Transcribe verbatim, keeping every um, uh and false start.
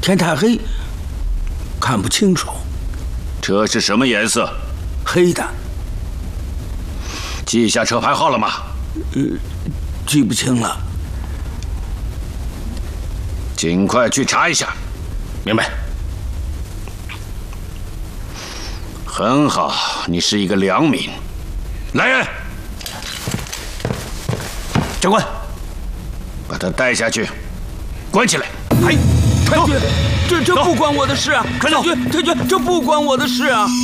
天太黑，看不清楚。 车是什么颜色？ 黑的。 记下车牌号了吗？ 呃，记不清了。 尽快去查一下。 明白。 很好，你是一个良民。来人， 长官， 把他带下去，关起来。 哎，太君，这这不关我的事啊！ 快走！ 太君，太君，这不关我的事啊！